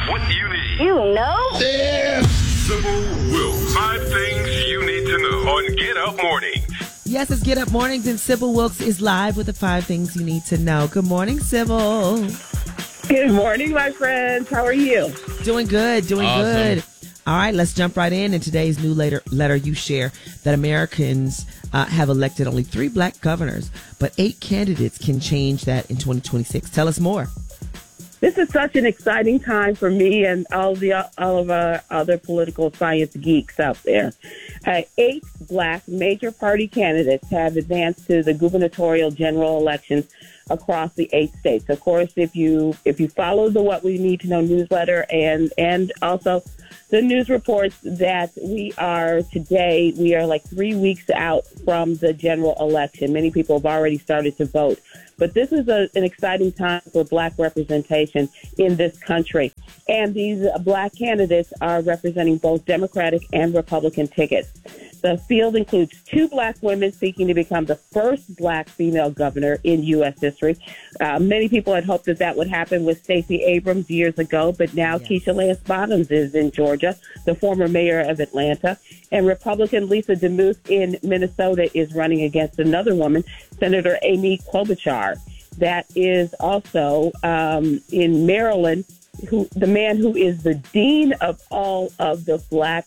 what you need. You know? Yeah. Sybil Wilkes. 5 things you need to know on Get Up Mornings. Yes, it's Get Up Mornings, and Sybil Wilkes is live with the 5 things you need to know. Good morning, Sybil. Good morning, my friends. How are you? Doing good, good. All right, let's jump right in today's new letter you share that Americans have elected only 3 black governors, but 8 candidates can change that in 2026. Tell us more. This is such an exciting time for me and all of our other political science geeks out there. 8 black major party candidates have advanced to the gubernatorial general elections across the 8 states. Of course, if you follow the What We Need to Know newsletter and also the news reports that we are like 3 weeks out from the general election. Many people have already started to vote. But this is an exciting time for black representation in this country. And these black candidates are representing both Democratic and Republican tickets. The field includes 2 black women seeking to become the first black female governor in U.S. history. Many people had hoped that would happen with Stacey Abrams years ago, but now yes. Keisha Lance Bottoms is in Georgia, the former mayor of Atlanta. And Republican Lisa DeMuth in Minnesota is running against another woman, Senator Amy Klobuchar. That is also in Maryland, the man who is the dean of all of the black